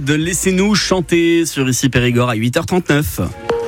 de Laissez-nous chanter sur Ici Périgord à 8h39.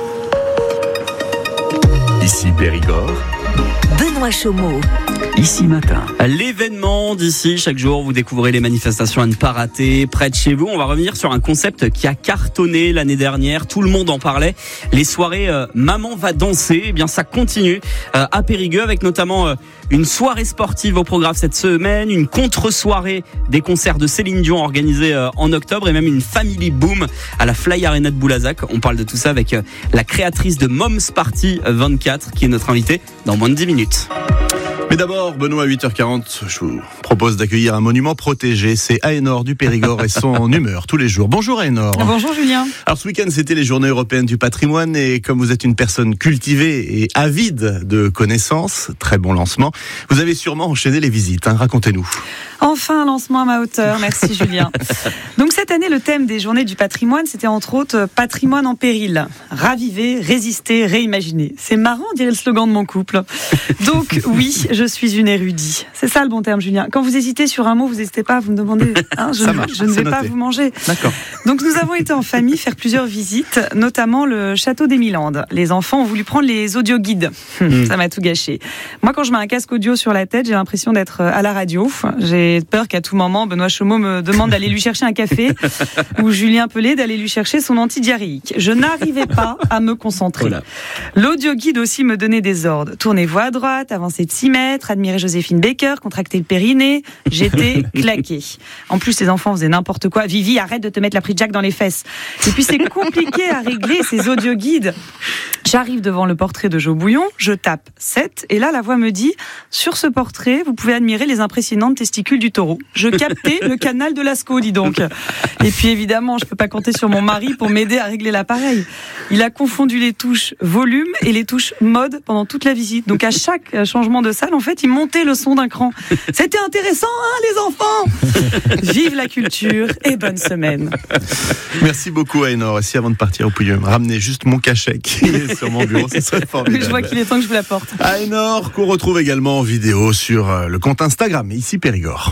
Ici Périgord, Benoît Chaumeau. Ici Matin. L'événement d'ici, chaque jour, vous découvrez les manifestations à ne pas rater près de chez vous. On va revenir sur un concept qui a cartonné l'année dernière. Tout le monde en parlait. Les soirées Maman va danser, eh bien ça continue à Périgueux avec notamment une soirée sportive au programme cette semaine, une contre-soirée des concerts de Céline Dion organisée en octobre et même une Family Boom à la Fly Arena de Boulazac. On parle de tout ça avec la créatrice de Moms Party 24 qui est notre invitée dans moins de 10 minutes. Mais d'abord, Benoît, à 8h40, je vous propose d'accueillir un monument protégé. C'est Aénor du Périgord et son humeur tous les jours. Bonjour Aénor. Bonjour Julien. Alors ce week-end, c'était les Journées européennes du patrimoine et comme vous êtes une personne cultivée et avide de connaissances, très bon lancement, vous avez sûrement enchaîné les visites. Racontez-nous. Enfin un lancement à ma hauteur, merci Julien. Donc cette année, le thème des Journées du patrimoine, c'était entre autres patrimoine en péril. Raviver, résister, réimaginer. C'est marrant, on dirait le slogan de mon couple. Donc oui, je suis une érudite. C'est ça le bon terme, Julien. Quand vous hésitez sur un mot, vous n'hésitez pas à vous me demander. Je ne vais pas vous manger. D'accord. Donc nous avons été en famille faire plusieurs visites, notamment le château des Milandes. Les enfants ont voulu prendre les audioguides. Ça m'a tout gâché. Moi, quand je mets un casque audio sur la tête, j'ai l'impression d'être à la radio. J'ai peur qu'à tout moment, Benoît Chaumeau me demande d'aller lui chercher un café ou Julien Pelé d'aller lui chercher son antidiarrhéique. Je n'arrivais pas à me concentrer. Voilà. L'audioguide aussi me donnait des ordres. Tournez-vous à droite, avancez de 6 mètres, admirez Joséphine Baker, contractez le périnée. J'étais claquée. En plus, les enfants faisaient n'importe quoi. Vivi, arrête de te mettre la prise Jack dans les fesses. Et puis, c'est compliqué à régler ces audioguides. J'arrive devant le portrait de Jo Bouillon, je tape 7, et là, la voix me dit, sur ce portrait, vous pouvez admirer les impressionnantes testicules du taureau. Je captais le canal de Lascaux, dis donc. Et puis, évidemment, je peux pas compter sur mon mari pour m'aider à régler l'appareil. Il a confondu les touches volume et les touches mode pendant toute la visite. Donc, à chaque changement de salle, en fait, il montait le son d'un cran. C'était intéressant, hein, les enfants? Vive la culture et bonne semaine. Merci beaucoup Aénor. Et si avant de partir, vous pouviez me ramener juste mon cachet qui est sur mon bureau, ce serait formidable. Je vois qu'il est temps que je vous l'apporte. Aénor, qu'on retrouve également en vidéo sur le compte Instagram, Ici Périgord.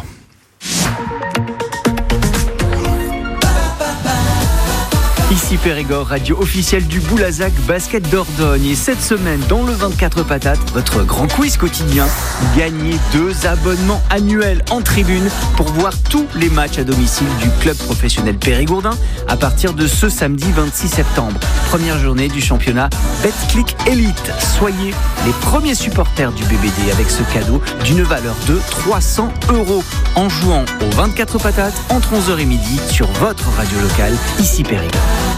Ici Périgord, radio officielle du Boulazac Basket Dordogne. Et cette semaine, dans le 24 patates, votre grand quiz quotidien, gagnez 2 abonnements annuels en tribune pour voir tous les matchs à domicile du club professionnel périgourdin à partir de ce samedi 26 septembre. Première journée du championnat BetClick Elite. Soyez les premiers supporters du BBD avec ce cadeau d'une valeur de 300 € en jouant aux 24 patates entre 11h et midi sur votre radio locale, Ici Périgord.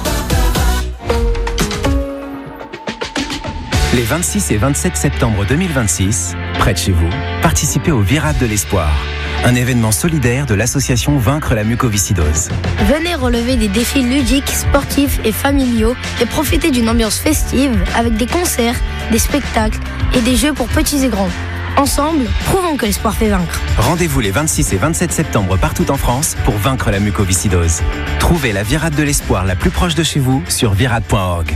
Les 26 et 27 septembre 2026, près de chez vous, participez au Virade de l'Espoir, un événement solidaire de l'association Vaincre la mucoviscidose. Venez relever des défis ludiques, sportifs et familiaux et profitez d'une ambiance festive avec des concerts, des spectacles et des jeux pour petits et grands. Ensemble, prouvons que l'espoir fait vaincre. Rendez-vous les 26 et 27 septembre partout en France pour vaincre la mucoviscidose. Trouvez la Virade de l'Espoir la plus proche de chez vous sur virade.org.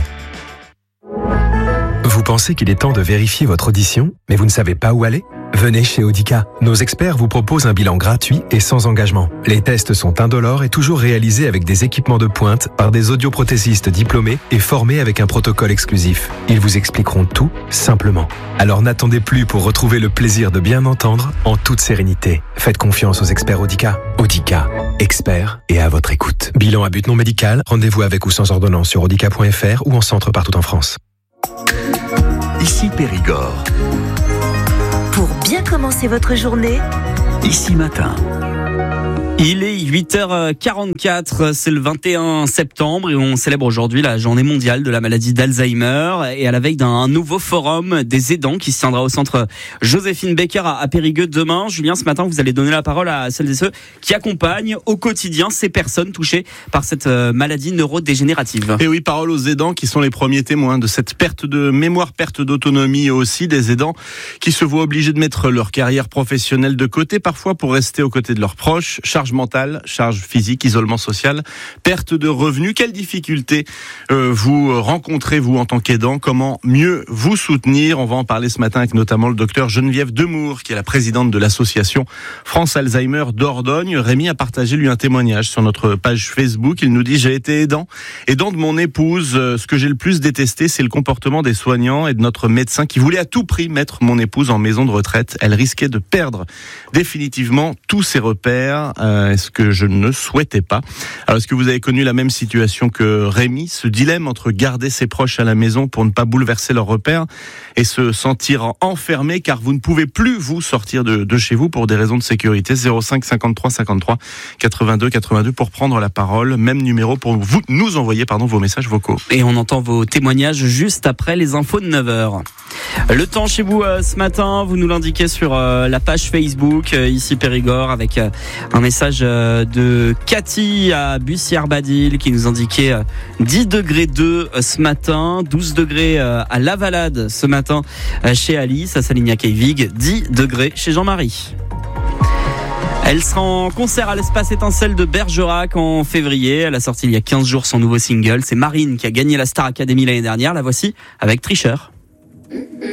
Vous pensez qu'il est temps de vérifier votre audition, mais vous ne savez pas où aller ? Venez chez Audica. Nos experts vous proposent un bilan gratuit et sans engagement. Les tests sont indolores et toujours réalisés avec des équipements de pointe par des audioprothésistes diplômés et formés avec un protocole exclusif. Ils vous expliqueront tout simplement. Alors n'attendez plus pour retrouver le plaisir de bien entendre en toute sérénité. Faites confiance aux experts Audica. Audica, experts et à votre écoute. Bilan à but non médical, rendez-vous avec ou sans ordonnance sur audica.fr ou en centre partout en France. Ici Périgord. Pour bien commencer votre journée, Ici Matin. Il est 8h44, c'est le 21 septembre et on célèbre aujourd'hui la journée mondiale de la maladie d'Alzheimer et à la veille d'un nouveau forum des aidants qui se tiendra au centre Joséphine Baker à Périgueux demain. Julien, ce matin, vous allez donner la parole à celles et ceux qui accompagnent au quotidien ces personnes touchées par cette maladie neurodégénérative. Et oui, parole aux aidants qui sont les premiers témoins de cette perte de mémoire, perte d'autonomie et aussi des aidants qui se voient obligés de mettre leur carrière professionnelle de côté parfois pour rester aux côtés de leurs proches. Charge mentale, charge physique, isolement social, perte de revenus. Quelles difficultés vous rencontrez, vous, en tant qu'aidant? Comment mieux vous soutenir? On va en parler ce matin avec notamment le docteur Geneviève Demour, qui est la présidente de l'association France Alzheimer Dordogne. Rémi a partagé, lui, un témoignage sur notre page Facebook. Il nous dit: j'ai été aidant de mon épouse. Ce que j'ai le plus détesté, c'est le comportement des soignants et de notre médecin qui voulait à tout prix mettre mon épouse en maison de retraite. Elle risquait de perdre définitivement tous ses repères, ce que je ne souhaitais pas. Alors, est-ce que vous avez connu la même situation que Rémi, ce dilemme entre garder ses proches à la maison pour ne pas bouleverser leurs repères et se sentir enfermé car vous ne pouvez plus vous sortir de chez vous pour des raisons de sécurité? 05 53 53 82 82 pour prendre la parole. Même numéro pour vous nous envoyer vos messages vocaux. Et on entend vos témoignages juste après les infos de 9h. Le temps chez vous ce matin, vous nous l'indiquez sur la page Facebook, ici Périgord, avec un message de Cathy à Bussière-Badil qui nous indiquait 10 degrés 2 ce matin, 12 degrés à La Valade ce matin chez Alice, à Salignac-et-Vig, 10 degrés chez Jean-Marie. Elle sera en concert à l'Espace Étincelle de Bergerac en février. Elle a sorti il y a 15 jours son nouveau single. C'est Marine qui a gagné la Star Academy l'année dernière. La voici avec Tricheur.